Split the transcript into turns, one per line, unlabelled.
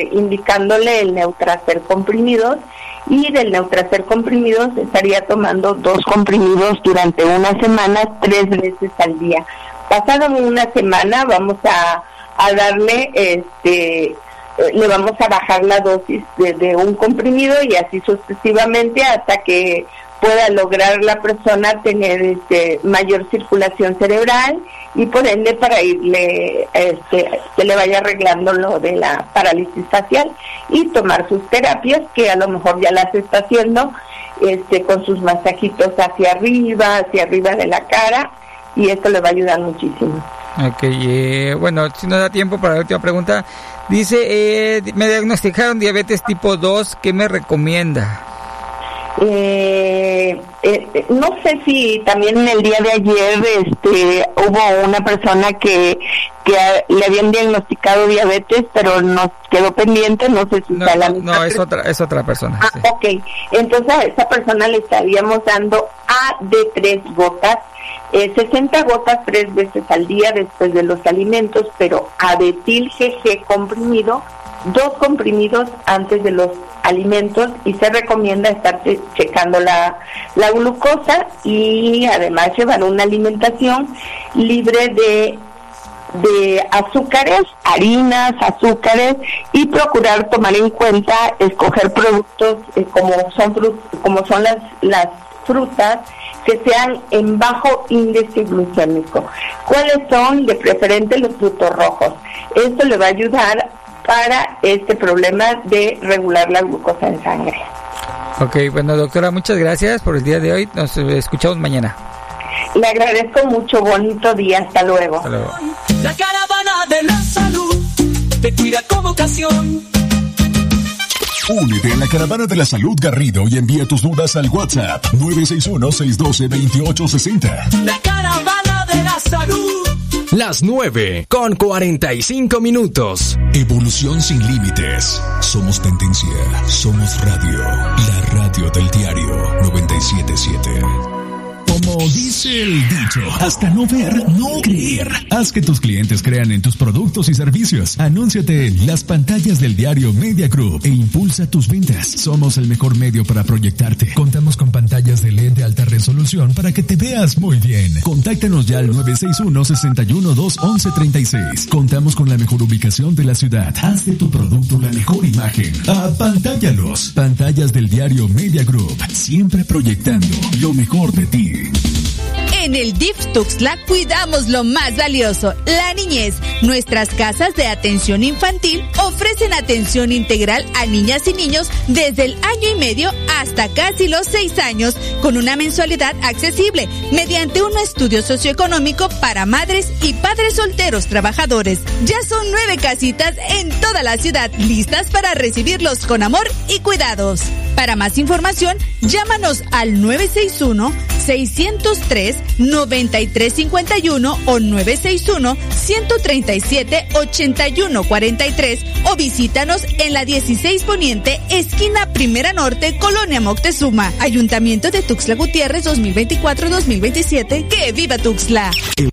indicándole el Neutracer comprimidos, y del Neutracer comprimidos estaría tomando 2 comprimidos durante una semana, 3 veces al día. Pasada una semana vamos a darle, le vamos a bajar la dosis de un comprimido y así sucesivamente hasta que pueda lograr la persona tener mayor circulación cerebral y por ende para irle se le vaya arreglando lo de la parálisis facial y tomar sus terapias que a lo mejor ya las está haciendo con sus masajitos hacia arriba de la cara, y esto le va a ayudar muchísimo.
Ok, bueno, si nos da tiempo para la última pregunta, dice, me diagnosticaron diabetes tipo 2, ¿qué me recomienda?
No sé si también en el día de ayer hubo una persona que le habían diagnosticado diabetes, pero nos quedó pendiente, no sé si está la misma.
No, es otra persona.
Sí. Ok, entonces a esa persona le estaríamos dando A de 3 gotas, 60 gotas 3 veces al día después de los alimentos, pero Adetil GG comprimido, 2 comprimidos antes de los alimentos, y se recomienda estar checando la glucosa y además llevar una alimentación libre de azúcares, harinas, y procurar tomar en cuenta, escoger productos como son las frutas que sean en bajo índice glucémico. ¿Cuáles son? De preferente los frutos rojos. Esto le va a ayudar para este problema de regular la glucosa en sangre.
Ok, bueno, doctora, muchas gracias por el día de hoy. Nos escuchamos mañana.
Le agradezco mucho, bonito día, hasta luego.
Hasta luego.
La caravana de la salud te cuida con vocación.
Únete a la caravana de la salud Garrido y envía tus dudas al WhatsApp 961-612-2860.
La caravana de la salud.
Las 9:45.
Evolución sin límites. Somos tendencia. Somos radio. La radio del diario 97.7. Como dice el dicho, hasta no ver, no creer. Haz que tus clientes crean en tus productos y servicios. Anúnciate en las pantallas del diario Media Group e impulsa tus ventas. Somos el mejor medio para proyectarte. Contamos con pantallas de LED de alta resolución para que te veas muy bien. Contáctanos ya al 961-61-211-36. Contamos con la mejor ubicación de la ciudad. Haz de tu producto la mejor imagen. Apantállalos. Pantallas del diario Media Group. Siempre proyectando lo mejor de ti.
En el DIF Tuxtla cuidamos lo más valioso, la niñez. Nuestras casas de atención infantil ofrecen atención integral a niñas y niños desde el año y medio hasta casi los 6 años, con una mensualidad accesible, mediante un estudio socioeconómico para madres y padres solteros trabajadores. Ya son 9 casitas en toda la ciudad, listas para recibirlos con amor y cuidados. Para más información, llámanos al 961-603-9351 o 961-137-8143 o visítanos en la 16 Poniente, esquina Primera Norte, Colonia Moctezuma. Ayuntamiento de Tuxtla Gutiérrez 2024-2027. ¡Que viva Tuxtla!
El